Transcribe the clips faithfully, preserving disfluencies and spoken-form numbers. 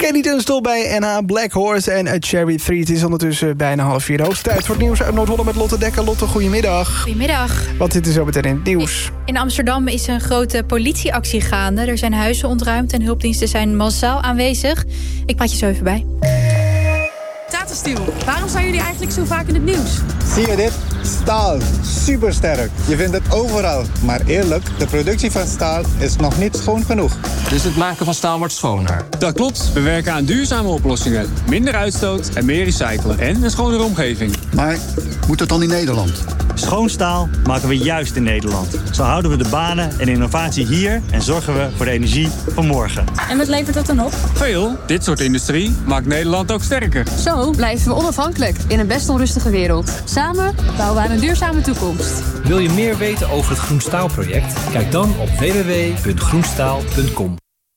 Kenny Tunstall bij N H, Black Horse en A Cherry three. Het is ondertussen bijna half vier. De hoogste tijd voor het nieuws uit Noord-Holland met Lotte Dekker. Lotte, goedemiddag. Goedemiddag. Wat zit er zo meteen in het nieuws? In Amsterdam is een grote politieactie gaande. Er zijn huizen ontruimd en hulpdiensten zijn massaal aanwezig. Ik praat je zo even bij. Tata Steel, waarom zijn jullie eigenlijk zo vaak in het nieuws? Zie je dit? Staal. Supersterk. Je vindt het overal. Maar eerlijk, de productie van staal is nog niet schoon genoeg. Dus het maken van staal wordt schoner. Dat klopt. We werken aan duurzame oplossingen. Minder uitstoot en meer recyclen. En een schonere omgeving. Maar moet het dan in Nederland? Schoon staal maken we juist in Nederland. Zo houden we de banen en innovatie hier en zorgen we voor de energie van morgen. En wat levert dat dan op? Veel. Dit soort industrie maakt Nederland ook sterker. Zo blijven we onafhankelijk in een best onrustige wereld. Samen bouwen we aan een duurzame toekomst. Wil je meer weten over het Groen Staal-project? Kijk dan op w w w punt groenstaal punt com.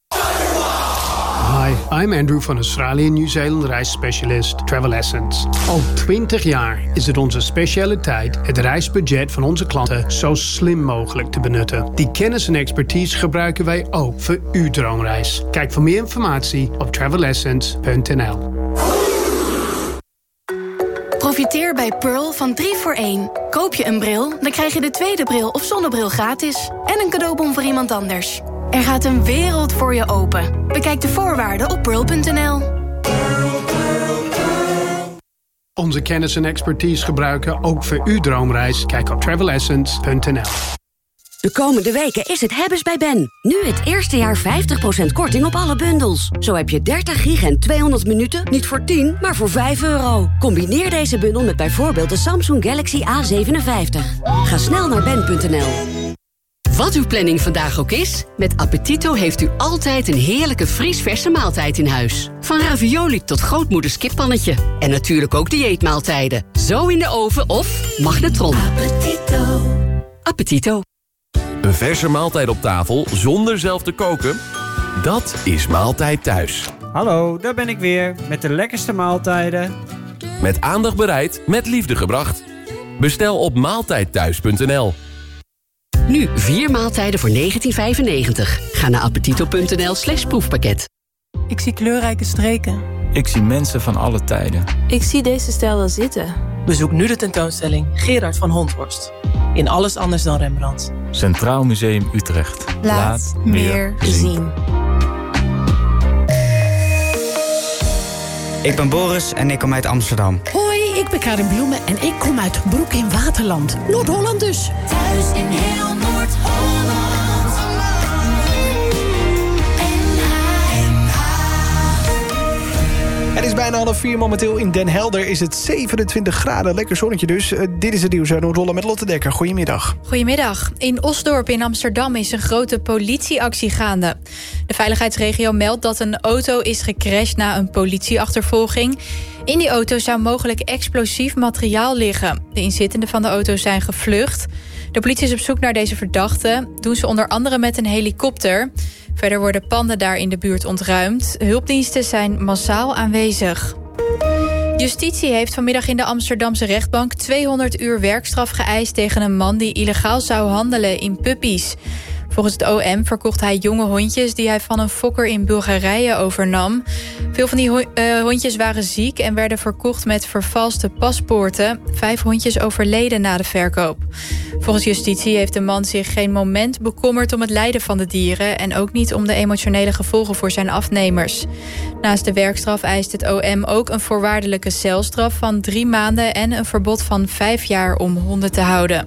Hi, I'm Andrew van Australië Nieuw-Zeeland reisspecialist Travel Essence. Al twintig jaar is het onze specialiteit het reisbudget van onze klanten zo slim mogelijk te benutten. Die kennis en expertise gebruiken wij ook voor uw droomreis. Kijk voor meer informatie op travel essence punt n l. Profiteer bij Pearl van drie voor één. Koop je een bril, dan krijg je de tweede bril of zonnebril gratis. En een cadeaubon voor iemand anders. Er gaat een wereld voor je open. Bekijk de voorwaarden op pearl punt n l. Onze kennis en expertise gebruiken ook voor uw droomreis. Kijk op travel essence punt n l. De komende weken is het hebbes bij Ben. Nu het eerste jaar vijftig procent korting op alle bundels. Zo heb je dertig gig en tweehonderd minuten niet voor tien, maar voor vijf euro. Combineer deze bundel met bijvoorbeeld de Samsung Galaxy A zevenenvijftig. Ga snel naar ben punt n l. Wat uw planning vandaag ook is, met Appetito heeft u altijd een heerlijke vriesverse maaltijd in huis. Van ravioli tot grootmoeders kippannetje. En natuurlijk ook dieetmaaltijden. Zo in de oven of magnetron. Appetito. Appetito. Een verse maaltijd op tafel zonder zelf te koken? Dat is Maaltijd Thuis. Hallo, daar ben ik weer met de lekkerste maaltijden. Met aandacht bereid, met liefde gebracht. Bestel op maaltijd thuis punt n l. Nu vier maaltijden voor negentien vijfennegentig. Ga naar appetito punt n l slash proefpakket. Ik zie kleurrijke streken. Ik zie mensen van alle tijden. Ik zie deze stijl wel zitten. Bezoek nu de tentoonstelling Gerard van Honthorst. In Alles anders dan Rembrandt. Centraal Museum Utrecht. Laat, Laat meer zien. zien. Ik ben Boris en ik kom uit Amsterdam. Hoi, ik ben Karin Bloemen en ik kom uit Broek in Waterland. Noord-Holland dus. Thuis in heel Noord-Holland. Het is bijna half vier. Momenteel in Den Helder is het zevenentwintig graden. Lekker zonnetje dus. Uh, dit is het nieuws uit Noord-Holland met Lotte Dekker. Goedemiddag. Goedemiddag. In Osdorp in Amsterdam is een grote politieactie gaande. De veiligheidsregio meldt dat een auto is gecrashed na een politieachtervolging. In die auto zou mogelijk explosief materiaal liggen. De inzittenden van de auto zijn gevlucht. De politie is op zoek naar deze verdachten. Doen ze onder andere met een helikopter. Verder worden panden daar in de buurt ontruimd. Hulpdiensten zijn massaal aanwezig. Justitie heeft vanmiddag in de Amsterdamse rechtbank tweehonderd uur werkstraf geëist tegen een man die illegaal zou handelen in puppies. Volgens het O M verkocht hij jonge hondjes die hij van een fokker in Bulgarije overnam. Veel van die ho- uh, hondjes waren ziek en werden verkocht met vervalste paspoorten. Vijf hondjes overleden na de verkoop. Volgens justitie heeft de man zich geen moment bekommerd om het lijden van de dieren en ook niet om de emotionele gevolgen voor zijn afnemers. Naast de werkstraf eist het O M ook een voorwaardelijke celstraf van drie maanden en een verbod van vijf jaar om honden te houden.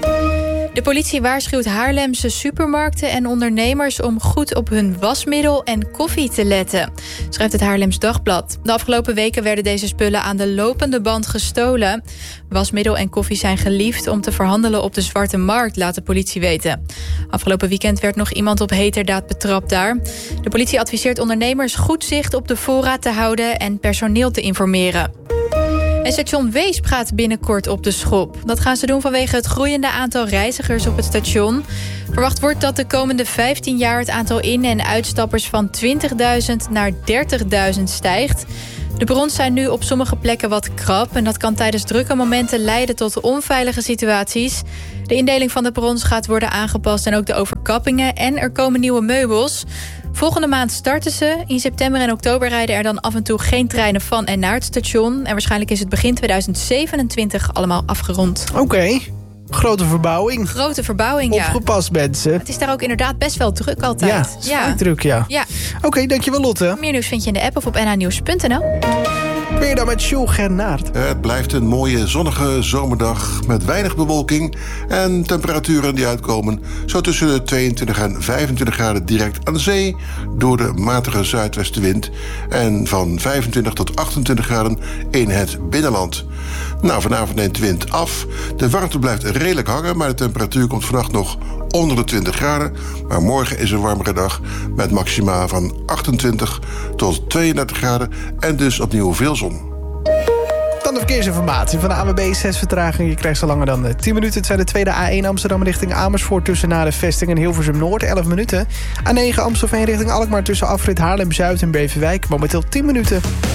De politie waarschuwt Haarlemse supermarkten en ondernemers om goed op hun wasmiddel en koffie te letten, schrijft het Haarlems Dagblad. De afgelopen weken werden deze spullen aan de lopende band gestolen. Wasmiddel en koffie zijn geliefd om te verhandelen op de zwarte markt, laat de politie weten. Afgelopen weekend werd nog iemand op heterdaad betrapt daar. De politie adviseert ondernemers goed zicht op de voorraad te houden en personeel te informeren. En station Weesp gaat binnenkort op de schop. Dat gaan ze doen vanwege het groeiende aantal reizigers op het station. Verwacht wordt dat de komende vijftien jaar het aantal in- en uitstappers van twintigduizend naar dertigduizend stijgt. De brons zijn nu op sommige plekken wat krap en dat kan tijdens drukke momenten leiden tot onveilige situaties. De indeling van de brons gaat worden aangepast en ook de overkappingen en er komen nieuwe meubels. Volgende maand starten ze. In september en oktober rijden er dan af en toe geen treinen van en naar het station. En waarschijnlijk is het begin tweeduizend zevenentwintig allemaal afgerond. Oké. Okay. Grote verbouwing. Grote verbouwing, ja. Opgepast, mensen. Het is daar ook inderdaad best wel druk altijd. Ja, het is ja. druk, ja. ja. Oké, okay, dankjewel Lotte. Meer nieuws vind je in de app of op n h nieuws punt n l. Weer dan met Jules Gernaert. Het blijft een mooie zonnige zomerdag met weinig bewolking en temperaturen die uitkomen zo tussen de tweeëntwintig en vijfentwintig graden direct aan de zee door de matige zuidwestenwind en van vijfentwintig tot achtentwintig graden in het binnenland. Nou, vanavond neemt de wind af. De warmte blijft redelijk hangen, maar de temperatuur komt vannacht nog onder de twintig graden. Maar morgen is een warmere dag met maxima van achtentwintig tot tweeëndertig graden en dus opnieuw veel zon. Dan de verkeersinformatie van de A N W B. Zes vertragingen, je krijgt ze langer dan tien minuten. Het zijn de tweede A één Amsterdam richting Amersfoort tussen na de vesting en Hilversum Noord, elf minuten. A negen Amstelveen richting Alkmaar tussen afrit Haarlem-Zuid en Beverwijk, momenteel tien minuten.